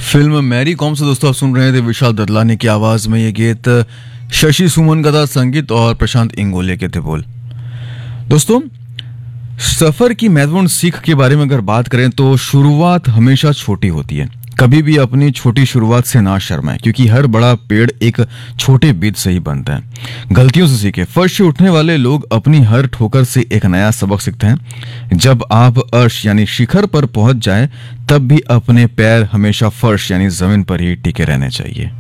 Film Mary com से दोस्तों आप सुन रहे थे विशाल ददलानी की आवाज में ये गीत। शशि सुमन का था संगीत और प्रशांत इंगोले के थे बोल। दोस्तों, सफर की महत्वपूर्ण सीख के बारे में अगर बात करें तो शुरुआत हमेशा छोटी होती है। कभी भी अपनी छोटी शुरुआत से ना शर्माएं, क्योंकि हर बड़ा पेड़ एक छोटे बीज से ही बनता है। गलतियों से सीखें। फर्श से उठने वाले लोग अपनी हर ठोकर से एक नया सबक सीखते हैं। जब आप अर्श यानी शिखर पर पहुंच जाए, तब भी अपने पैर हमेशा फर्श यानी जमीन पर ही टिके रहने चाहिए।